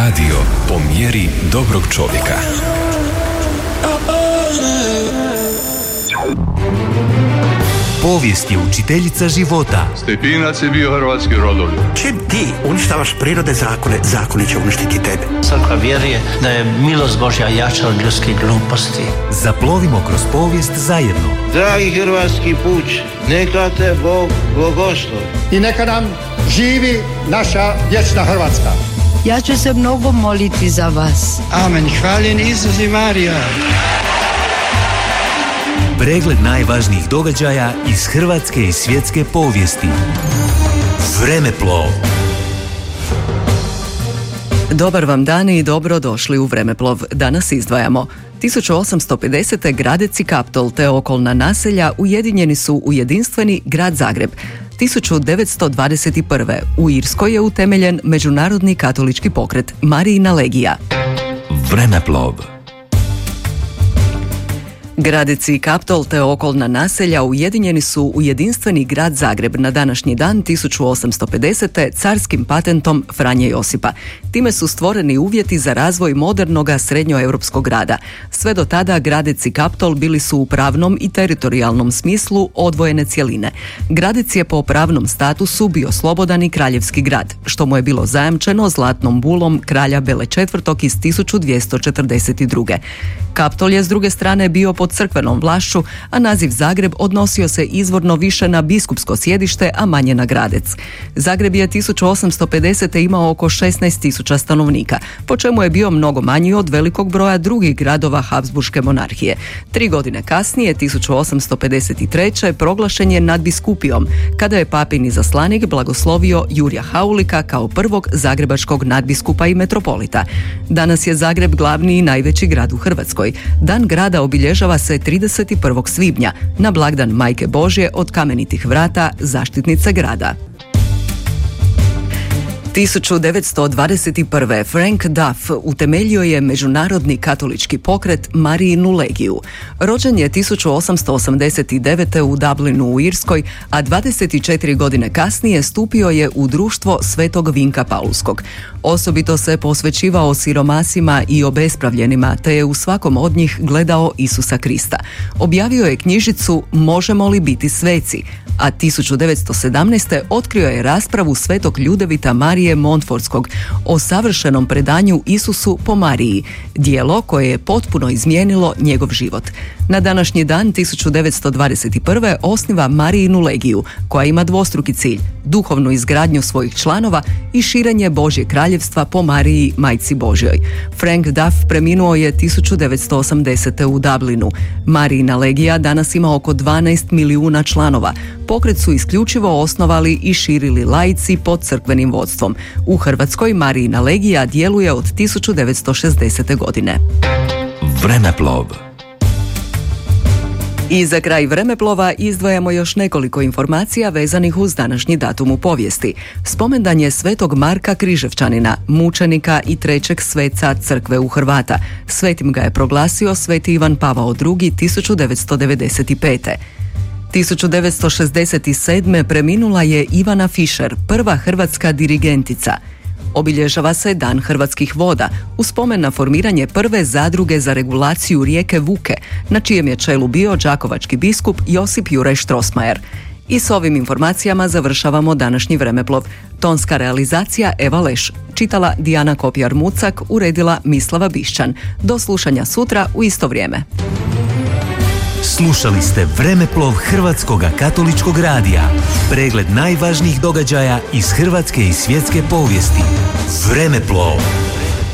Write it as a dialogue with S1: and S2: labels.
S1: Radio po mjeri dobrog čovjeka.
S2: Povijest je učiteljica života.
S3: Stepinac je bio hrvatski rodoljub.
S4: Čim ti uništavaš prirode zakone, zakoni će uništiti tebe.
S5: Crkva vjeruje da je milost Božja jača od ljudskih gluposti.
S2: Zaplovimo kroz povijest zajedno.
S6: Dragi hrvatski puč, neka te Bog blagoslovi.
S7: I neka nam živi naša vječna Hrvatska.
S8: Ja ću se mnogo moliti za vas.
S6: Amen. Hvaljen Isus i Marija.
S2: Pregled najvažnijih događaja iz hrvatske i svjetske povijesti. Vremeplov.
S9: Dobar vam dan i dobro došli u Vremeplov. Danas izdvajamo 1850. Gradec i Kaptol te okolna naselja ujedinjeni su u jedinstveni grad Zagreb. 1921. u Irskoj je utemeljen Međunarodni katolički pokret Marijina legija.
S2: Vremeplov.
S9: Gradec i Kaptol te okolna naselja ujedinjeni su u jedinstveni grad Zagreb na današnji dan 1850. carskim patentom Franje Josipa. Time su stvoreni uvjeti za razvoj modernoga srednjoeuropskog grada. Sve do tada Gradec i Kaptol bili su u pravnom i teritorijalnom smislu odvojene cjeline. Gradec je po pravnom statusu bio slobodan i kraljevski grad, što mu je bilo zajamčeno zlatnom bulom kralja Bele IV iz 1242. Kaptol je s druge strane bio pod crkvenom vlašću, a naziv Zagreb odnosio se izvorno više na biskupsko sjedište, a manje na Gradec. Zagreb je 1850. imao oko 16.000 stanovnika, po čemu je bio mnogo manji od velikog broja drugih gradova Habsburške monarhije. 3 godine kasnije, 1853. proglašen je nadbiskupijom, kada je papin izaslanik blagoslovio Jurja Haulika kao prvog zagrebačkog nadbiskupa i metropolita. Danas je Zagreb glavni i najveći grad u Hrvatskoj. Dan grada obilježava se 31. svibnja, na blagdan Majke Božje od Kamenitih vrata, zaštitnice grada. 1921. Frank Duff utemeljio je Međunarodni katolički pokret Marijinu legiju. Rođen je 1889. u Dublinu u Irskoj, a 24 godine kasnije stupio je u društvo Svetog Vinka Paulskog. Osobito se posvećivao siromasima i obespravljenima, te je u svakom od njih gledao Isusa Krista. Objavio je knjižicu Možemo li biti sveci, a 1917. otkrio je raspravu Svetog Ljudevita Marije Montfortskog o savršenom predanju Isusu po Mariji, djelo koje je potpuno izmijenilo njegov život. Na današnji dan 1921. osniva Marijinu legiju, koja ima dvostruki cilj: duhovnu izgradnju svojih članova i širenje Božje kraljevstva po Mariji, Majci Božjoj. Frank Duff preminuo je 1980. u Dublinu. Marijina legija danas ima oko 12 milijuna članova. Pokret su isključivo osnovali i širili laici pod crkvenim vodstvom. U Hrvatskoj Marijina legija djeluje od 1960. godine.
S2: Vremeplov.
S9: I za kraj Vremeplova izdvajamo još nekoliko informacija vezanih uz današnji datum u povijesti. Spomendan je Svetog Marka Križevčanina, mučenika i trećeg sveca crkve u Hrvata. Svetim ga je proglasio Sveti Ivan Pavao II 1995. 1967. preminula je Ivana Fischer, prva hrvatska dirigentica. Obilježava se Dan hrvatskih voda, u spomen na formiranje prve zadruge za regulaciju rijeke Vuke, na čijem je čelu bio đakovački biskup Josip Juraj Strossmayer. I s ovim informacijama završavamo današnji Vremeplov. Tonska realizacija Eva Leš, čitala Dijana Kopjar-Mucak, uredila Mislava Bišćan. Do slušanja sutra u isto vrijeme.
S2: Slušali ste Vremeplov Hrvatskoga katoličkog radija. Pregled najvažnijih događaja iz hrvatske i svjetske povijesti. Vremeplov.